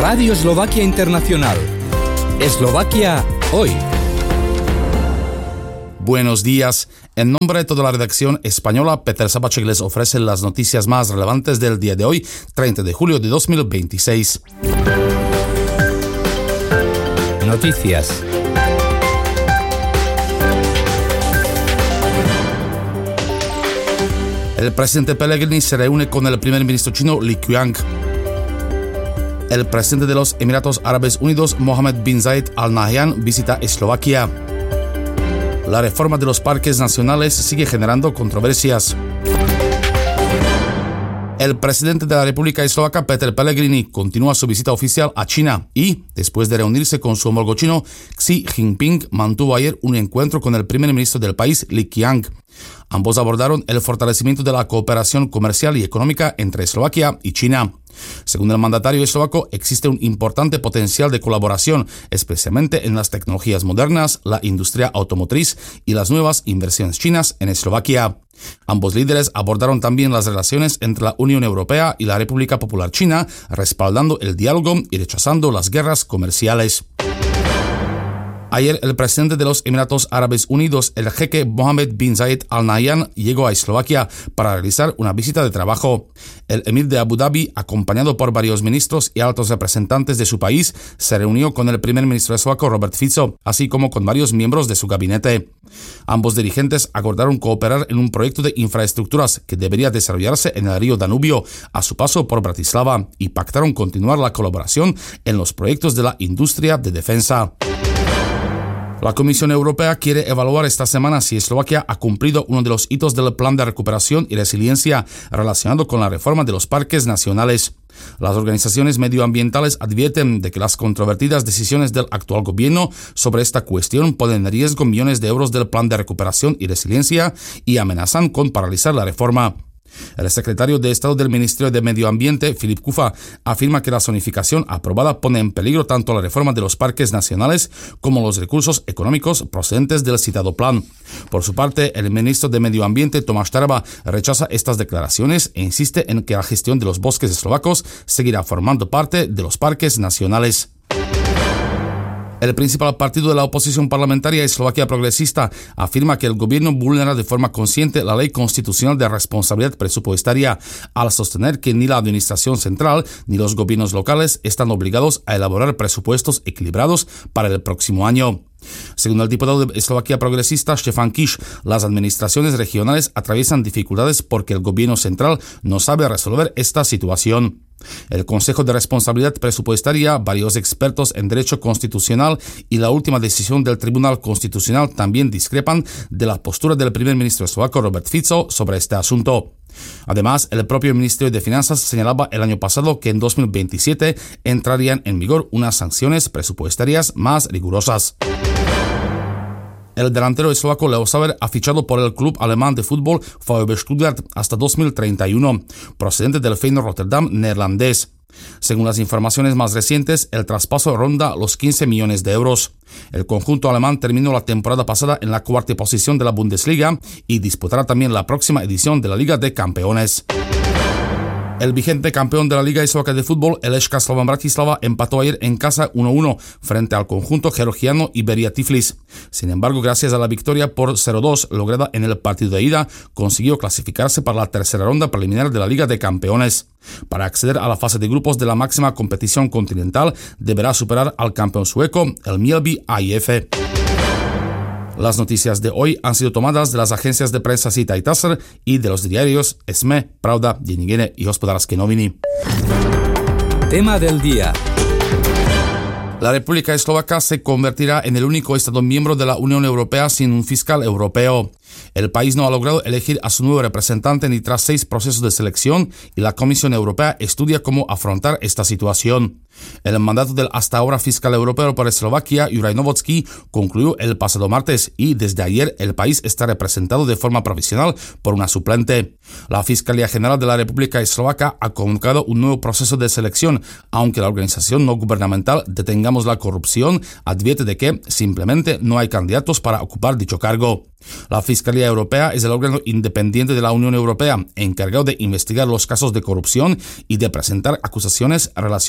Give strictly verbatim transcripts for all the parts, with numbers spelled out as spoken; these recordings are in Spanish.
Radio Eslovaquia Internacional. Eslovaquia hoy. Buenos días. En nombre de toda la redacción española, Peter Sabacek les ofrece las noticias más relevantes del día de hoy, treinta de julio de dos mil veintiséis. Noticias. El presidente Pellegrini se reúne con el primer ministro chino Li Qiang. El presidente de los Emiratos Árabes Unidos, Mohammed bin Zayed Al Nahyan, visita Eslovaquia. La reforma de los parques nacionales sigue generando controversias. El presidente de la República Eslovaca, Peter Pellegrini, continúa su visita oficial a China y, después de reunirse con su homólogo chino, Xi Jinping, mantuvo ayer un encuentro con el primer ministro del país, Li Qiang. Ambos abordaron el fortalecimiento de la cooperación comercial y económica entre Eslovaquia y China. Según el mandatario eslovaco, existe un importante potencial de colaboración, especialmente en las tecnologías modernas, la industria automotriz y las nuevas inversiones chinas en Eslovaquia. Ambos líderes abordaron también las relaciones entre la Unión Europea y la República Popular China, respaldando el diálogo y rechazando las guerras comerciales. Ayer, el presidente de los Emiratos Árabes Unidos, el jeque Mohammed bin Zayed Al Nahyan, llegó a Eslovaquia para realizar una visita de trabajo. El emir de Abu Dhabi, acompañado por varios ministros y altos representantes de su país, se reunió con el primer ministro eslovaco Robert Fico, así como con varios miembros de su gabinete. Ambos dirigentes acordaron cooperar en un proyecto de infraestructuras que debería desarrollarse en el río Danubio a su paso por Bratislava y pactaron continuar la colaboración en los proyectos de la industria de defensa. La Comisión Europea quiere evaluar esta semana si Eslovaquia ha cumplido uno de los hitos del Plan de Recuperación y Resiliencia relacionado con la reforma de los parques nacionales. Las organizaciones medioambientales advierten de que las controvertidas decisiones del actual gobierno sobre esta cuestión ponen en riesgo millones de euros del Plan de Recuperación y Resiliencia y amenazan con paralizar la reforma. El secretario de Estado del Ministerio de Medio Ambiente, Filip Kufa, afirma que la zonificación aprobada pone en peligro tanto la reforma de los parques nacionales como los recursos económicos procedentes del citado plan. Por su parte, el ministro de Medio Ambiente, Tomáš Taraba, rechaza estas declaraciones e insiste en que la gestión de los bosques eslovacos seguirá formando parte de los parques nacionales. El principal partido de la oposición parlamentaria, Eslovaquia Progresista, afirma que el gobierno vulnera de forma consciente la ley constitucional de responsabilidad presupuestaria al sostener que ni la administración central ni los gobiernos locales están obligados a elaborar presupuestos equilibrados para el próximo año. Según el diputado de Eslovaquia Progresista, Štefan Kiš, las administraciones regionales atraviesan dificultades porque el gobierno central no sabe resolver esta situación. El Consejo de Responsabilidad Presupuestaria, varios expertos en derecho constitucional y la última decisión del Tribunal Constitucional también discrepan de la postura del primer ministro eslovaco Robert Fico sobre este asunto. Además, el propio Ministerio de Finanzas señalaba el año pasado que en dos mil veintisiete entrarían en vigor unas sanciones presupuestarias más rigurosas. El delantero eslovaco Leo Sauer ha fichado por el club alemán de fútbol VfB Stuttgart hasta dos mil treinta y uno, procedente del Feyenoord Rotterdam neerlandés. Según las informaciones más recientes, el traspaso ronda los quince millones de euros. El conjunto alemán terminó la temporada pasada en la cuarta posición de la Bundesliga y disputará también la próxima edición de la Liga de Campeones. El vigente campeón de la Liga Eslovaca de Fútbol, el Lechka Slovan Bratislava, empató ayer en casa uno a uno frente al conjunto georgiano Iberia Tiflis. Sin embargo, gracias a la victoria por cero dos lograda en el partido de ida, consiguió clasificarse para la tercera ronda preliminar de la Liga de Campeones. Para acceder a la fase de grupos de la máxima competición continental, deberá superar al campeón sueco, el Mjällby A I F. Las noticias de hoy han sido tomadas de las agencias de prensa Sita y Taser y de los diarios Esme, Pravda, Denní y Hospodářské noviny. Tema del día. La República Eslovaca se convertirá en el único Estado miembro de la Unión Europea sin un fiscal europeo. El país no ha logrado elegir a su nuevo representante ni tras seis procesos de selección y la Comisión Europea estudia cómo afrontar esta situación. El mandato del hasta ahora fiscal europeo para Eslovaquia, Juraj Novotný, concluyó el pasado martes y desde ayer el país está representado de forma provisional por una suplente. La Fiscalía General de la República Eslovaca ha convocado un nuevo proceso de selección, aunque la organización no gubernamental Detengamos la corrupción advierte de que simplemente no hay candidatos para ocupar dicho cargo. La Fiscalía Europea es el órgano independiente de la Unión Europea, encargado de investigar los casos de corrupción y de presentar acusaciones relacionadas con el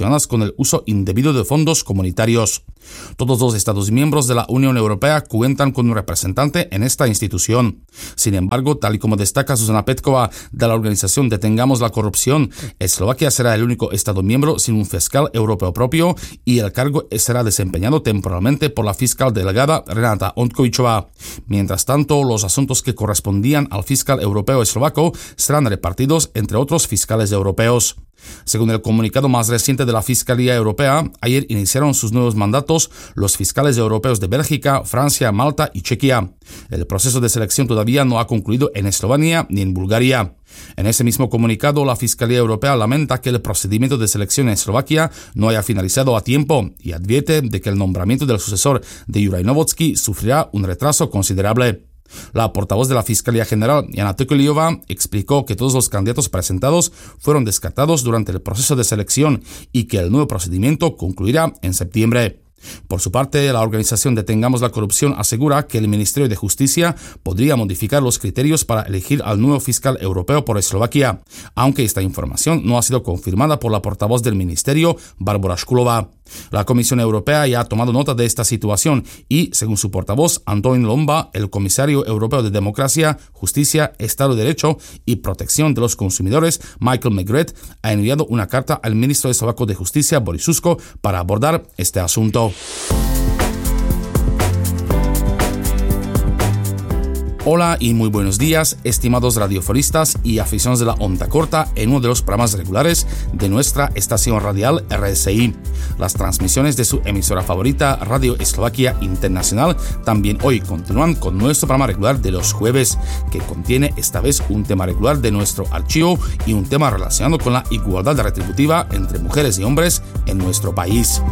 el uso indebido de fondos comunitarios. Todos los Estados miembros de la Unión Europea cuentan con un representante en esta institución. Sin embargo, tal y como destaca Zuzana Petkova de la organización Detengamos la Corrupción, Eslovaquia será el único Estado miembro sin un fiscal europeo propio y el cargo será desempeñado temporalmente por la fiscal delegada Renata Ondkovičová. Mientras tanto, los asuntos que correspondían al fiscal europeo eslovaco serán repartidos entre otros fiscales europeos. Según el comunicado más reciente de la Fiscalía Europea, ayer iniciaron sus nuevos mandatos los fiscales europeos de Bélgica, Francia, Malta y Chequia. El proceso de selección todavía no ha concluido en Eslovenia ni en Bulgaria. En ese mismo comunicado, la Fiscalía Europea lamenta que el procedimiento de selección en Eslovaquia no haya finalizado a tiempo y advierte de que el nombramiento del sucesor de Juraj Novotný sufrirá un retraso considerable. La portavoz de la Fiscalía General, Jana Tökölyová, explicó que todos los candidatos presentados fueron descartados durante el proceso de selección y que el nuevo procedimiento concluirá en septiembre. Por su parte, la organización Detengamos la Corrupción asegura que el Ministerio de Justicia podría modificar los criterios para elegir al nuevo fiscal europeo por Eslovaquia, aunque esta información no ha sido confirmada por la portavoz del Ministerio, Barbora Škulova. La Comisión Europea ya ha tomado nota de esta situación y, según su portavoz, Antonín Lomba, el comisario europeo de Democracia, Justicia, Estado de Derecho y Protección de los Consumidores, Michael Megret, ha enviado una carta al ministro eslovaco de Justicia, Boris Susko, para abordar este asunto. Hola y muy buenos días, estimados radiofonistas y aficionados de la onda corta en uno de los programas regulares de nuestra estación radial R S I. Las transmisiones de su emisora favorita, Radio Eslovaquia Internacional, también hoy continúan con nuestro programa regular de los jueves, que contiene esta vez un tema regular de nuestro archivo y un tema relacionado con la igualdad retributiva entre mujeres y hombres en nuestro país.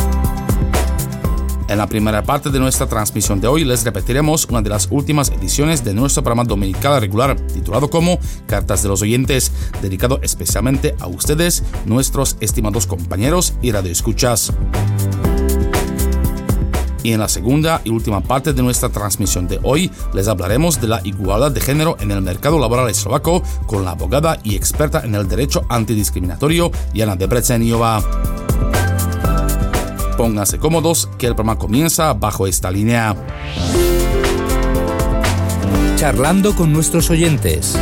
En la primera parte de nuestra transmisión de hoy les repetiremos una de las últimas ediciones de nuestro programa dominical regular, titulado como Cartas de los Oyentes, dedicado especialmente a ustedes, nuestros estimados compañeros y radioescuchas. Y en la segunda y última parte de nuestra transmisión de hoy les hablaremos de la igualdad de género en el mercado laboral eslovaco con la abogada y experta en el derecho antidiscriminatorio Jana Debreceniová. Pónganse cómodos, que el programa comienza bajo esta línea. Charlando con nuestros oyentes.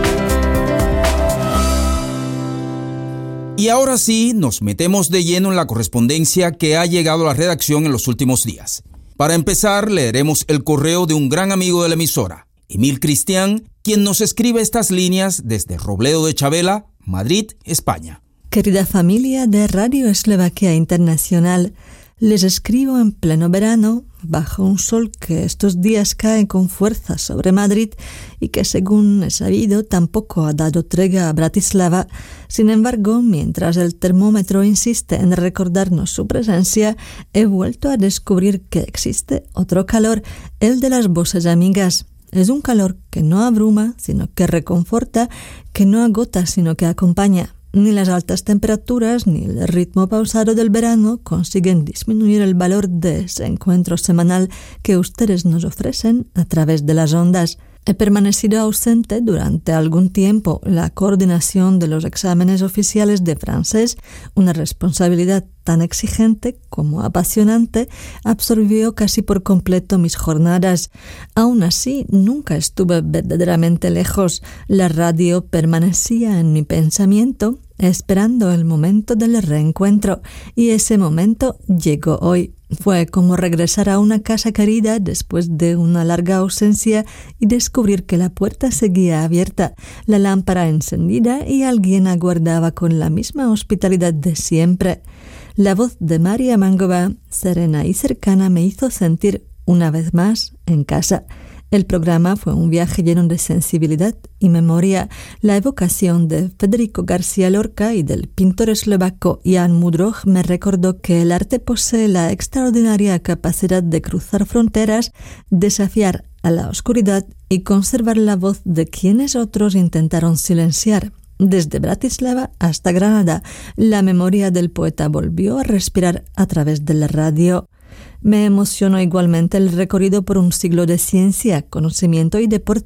Y ahora sí, nos metemos de lleno en la correspondencia que ha llegado a la redacción en los últimos días. Para empezar, leeremos el correo de un gran amigo de la emisora, Emil Cristián, quien nos escribe estas líneas desde Robledo de Chavela, Madrid, España. Querida familia de Radio Eslovaquia Internacional, les escribo en pleno verano, bajo un sol que estos días cae con fuerza sobre Madrid y que, según he sabido, tampoco ha dado tregua a Bratislava. Sin embargo, mientras el termómetro insiste en recordarnos su presencia, he vuelto a descubrir que existe otro calor, el de las voces amigas. Es un calor que no abruma, sino que reconforta, que no agota, sino que acompaña. Ni las altas temperaturas ni el ritmo pausado del verano consiguen disminuir el valor de ese encuentro semanal que ustedes nos ofrecen a través de las ondas. He permanecido ausente durante algún tiempo. La coordinación de los exámenes oficiales de francés, una responsabilidad tan exigente como apasionante, absorbió casi por completo mis jornadas. Aún así, nunca estuve verdaderamente lejos. La radio permanecía en mi pensamiento, esperando el momento del reencuentro, y ese momento llegó hoy. Fue como regresar a una casa querida después de una larga ausencia y descubrir que la puerta seguía abierta, la lámpara encendida y alguien aguardaba con la misma hospitalidad de siempre. La voz de María Mangova, serena y cercana, me hizo sentir una vez más en casa. El programa fue un viaje lleno de sensibilidad y memoria. La evocación de Federico García Lorca y del pintor eslovaco Jan Mudroj me recordó que el arte posee la extraordinaria capacidad de cruzar fronteras, desafiar a la oscuridad y conservar la voz de quienes otros intentaron silenciar. Desde Bratislava hasta Granada, la memoria del poeta volvió a respirar a través de la radio. Me emocionó igualmente el recorrido por un siglo de ciencia, conocimiento y deporte.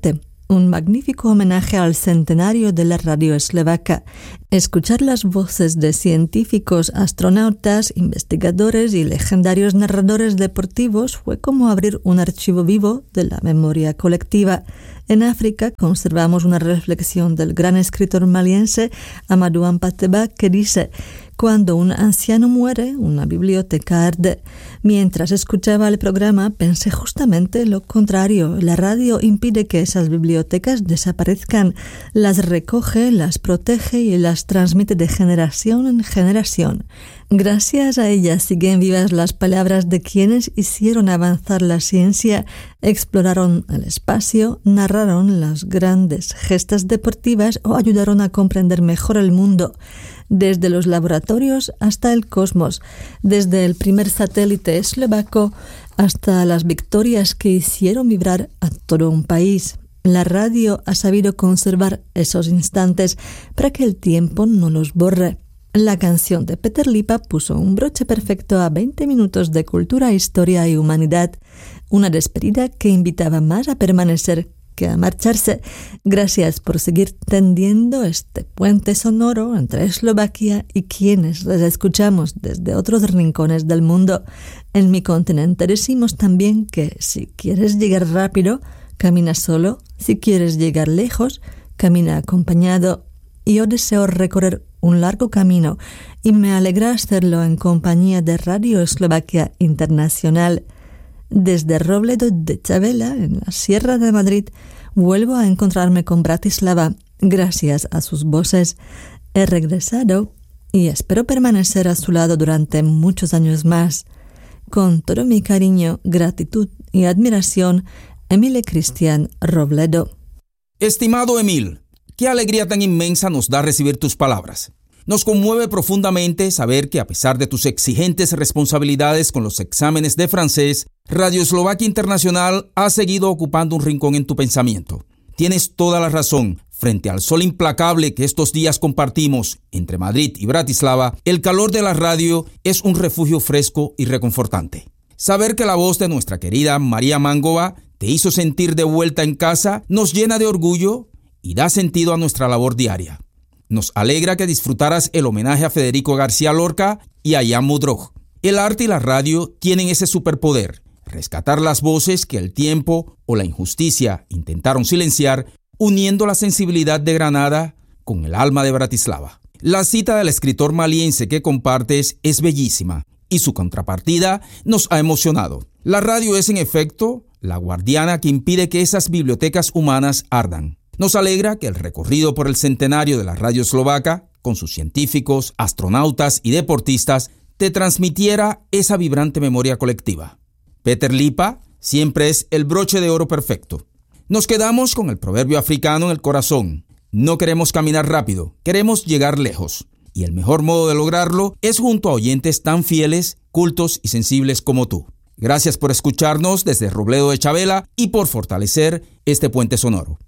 un magnífico homenaje al centenario de la radio eslovaca. Escuchar las voces de científicos, astronautas, investigadores y legendarios narradores deportivos fue como abrir un archivo vivo de la memoria colectiva. En África conservamos una reflexión del gran escritor maliense Amadou Hampâté Bâ que dice: cuando un anciano muere, una biblioteca arde. Mientras escuchaba el programa, pensé justamente lo contrario. La radio impide que esas bibliotecas desaparezcan. Las recoge, las protege y las transmite de generación en generación. Gracias a ella siguen vivas las palabras de quienes hicieron avanzar la ciencia, exploraron el espacio, narraron las grandes gestas deportivas o ayudaron a comprender mejor el mundo. Desde los laboratorios hasta el cosmos, desde el primer satélite eslovaco hasta las victorias que hicieron vibrar a todo un país. La radio ha sabido conservar esos instantes para que el tiempo no los borre. La canción de Peter Lipa puso un broche perfecto a veinte minutos de cultura, historia y humanidad. Una despedida que invitaba más a permanecer que a marcharse. Gracias por seguir tendiendo este puente sonoro entre Eslovaquia y quienes les escuchamos desde otros rincones del mundo. En mi continente decimos también que si quieres llegar rápido, camina solo. Si quieres llegar lejos, camina acompañado. Y yo deseo recorrer un largo camino y me alegra hacerlo en compañía de Radio Eslovaquia Internacional. Desde Robledo de Chavela, en la Sierra de Madrid, vuelvo a encontrarme con Bratislava gracias a sus voces. He regresado y espero permanecer a su lado durante muchos años más. Con todo mi cariño, gratitud y admiración, Emile Cristian Robledo. Estimado Emil, qué alegría tan inmensa nos da recibir tus palabras. Nos conmueve profundamente saber que a pesar de tus exigentes responsabilidades con los exámenes de francés, Radio Eslovaquia Internacional ha seguido ocupando un rincón en tu pensamiento. Tienes toda la razón. Frente al sol implacable que estos días compartimos entre Madrid y Bratislava, el calor de la radio es un refugio fresco y reconfortante. Saber que la voz de nuestra querida María Mangova te hizo sentir de vuelta en casa nos llena de orgullo y da sentido a nuestra labor diaria. Nos alegra que disfrutaras el homenaje a Federico García Lorca y a Jan Mudrog. El arte y la radio tienen ese superpoder, rescatar las voces que el tiempo o la injusticia intentaron silenciar, uniendo la sensibilidad de Granada con el alma de Bratislava. La cita del escritor maliense que compartes es bellísima y su contrapartida nos ha emocionado. La radio es en efecto la guardiana que impide que esas bibliotecas humanas ardan. Nos alegra que el recorrido por el centenario de la radio eslovaca, con sus científicos, astronautas y deportistas, te transmitiera esa vibrante memoria colectiva. Peter Lipa siempre es el broche de oro perfecto. Nos quedamos con el proverbio africano en el corazón. No queremos caminar rápido, queremos llegar lejos. Y el mejor modo de lograrlo es junto a oyentes tan fieles, cultos y sensibles como tú. Gracias por escucharnos desde Robledo de Chavela y por fortalecer este puente sonoro.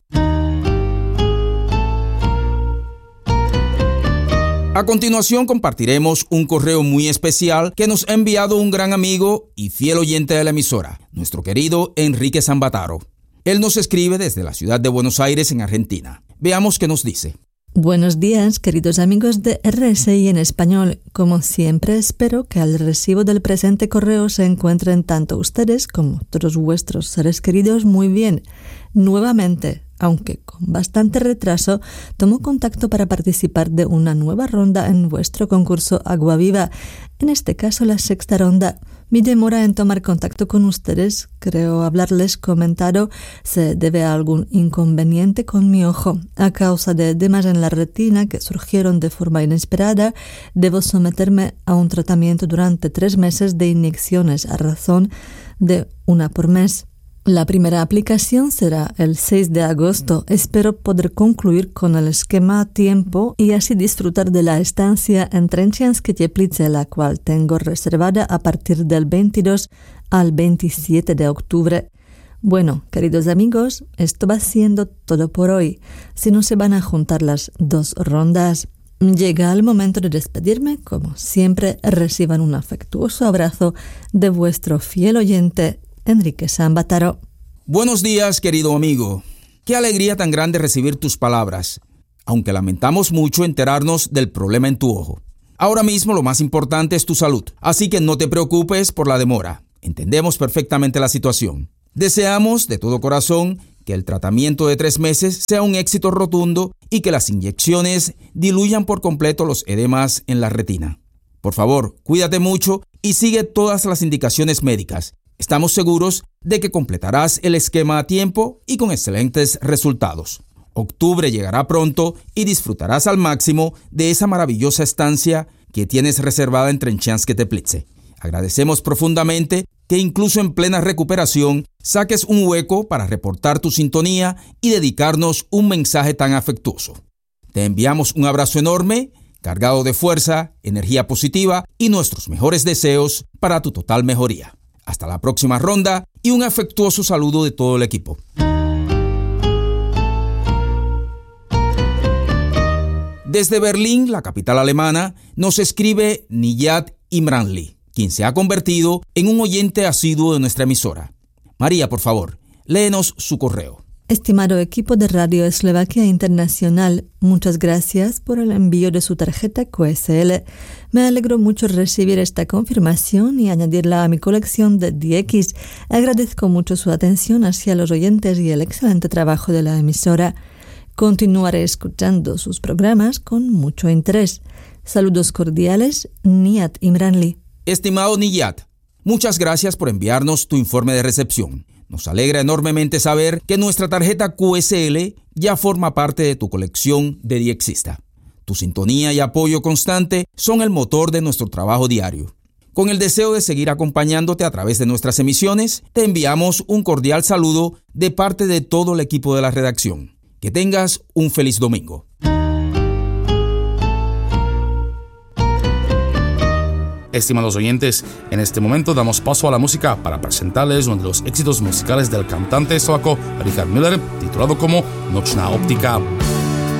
A continuación compartiremos un correo muy especial que nos ha enviado un gran amigo y fiel oyente de la emisora, nuestro querido Enrique Zambataro. Él nos escribe desde la ciudad de Buenos Aires, en Argentina. Veamos qué nos dice. Buenos días, queridos amigos de R S I en español. Como siempre, espero que al recibo del presente correo se encuentren tanto ustedes como todos vuestros seres queridos muy bien. Nuevamente, aunque con bastante retraso, tomo contacto para participar de una nueva ronda en vuestro concurso Agua Viva, en este caso la sexta ronda. Mi demora en tomar contacto con ustedes, creo haberles comentado, se debe a algún inconveniente con mi ojo. A causa de edemas en la retina que surgieron de forma inesperada, debo someterme a un tratamiento durante tres meses de inyecciones a razón de una por mes. La primera aplicación será el seis de agosto. Espero poder concluir con el esquema a tiempo y así disfrutar de la estancia en Trenčianske Teplice, la cual tengo reservada a partir del veintidós al veintisiete de octubre. Bueno, queridos amigos, esto va siendo todo por hoy. Si no se van a juntar las dos rondas, llega el momento de despedirme. Como siempre, reciban un afectuoso abrazo de vuestro fiel oyente, Enrique Zambataro. Buenos días, querido amigo. Qué alegría tan grande recibir tus palabras, aunque lamentamos mucho enterarnos del problema en tu ojo. Ahora mismo lo más importante es tu salud, así que no te preocupes por la demora. Entendemos perfectamente la situación. Deseamos de todo corazón que el tratamiento de tres meses sea un éxito rotundo y que las inyecciones diluyan por completo los edemas en la retina. Por favor, cuídate mucho y sigue todas las indicaciones médicas. Estamos seguros de que completarás el esquema a tiempo y con excelentes resultados. Octubre llegará pronto y disfrutarás al máximo de esa maravillosa estancia que tienes reservada en Trenchanske Teplice. Agradecemos profundamente que incluso en plena recuperación saques un hueco para reportar tu sintonía y dedicarnos un mensaje tan afectuoso. Te enviamos un abrazo enorme, cargado de fuerza, energía positiva y nuestros mejores deseos para tu total mejoría. Hasta la próxima ronda y un afectuoso saludo de todo el equipo. Desde Berlín, la capital alemana, nos escribe Niyat Imranli, quien se ha convertido en un oyente asiduo de nuestra emisora. María, por favor, léenos su correo. Estimado equipo de Radio Eslovaquia Internacional, muchas gracias por el envío de su tarjeta Q S L. Me alegro mucho recibir esta confirmación y añadirla a mi colección de D X. Agradezco mucho su atención hacia los oyentes y el excelente trabajo de la emisora. Continuaré escuchando sus programas con mucho interés. Saludos cordiales, Niyat Imranli. Estimado Niyat, muchas gracias por enviarnos tu informe de recepción. Nos alegra enormemente saber que nuestra tarjeta Q S L ya forma parte de tu colección de Diexista. Tu sintonía y apoyo constante son el motor de nuestro trabajo diario. Con el deseo de seguir acompañándote a través de nuestras emisiones, te enviamos un cordial saludo de parte de todo el equipo de la redacción. Que tengas un feliz domingo. Estimados oyentes, en este momento damos paso a la música para presentarles uno de los éxitos musicales del cantante eslovaco Richard Müller, titulado como Nočná optika.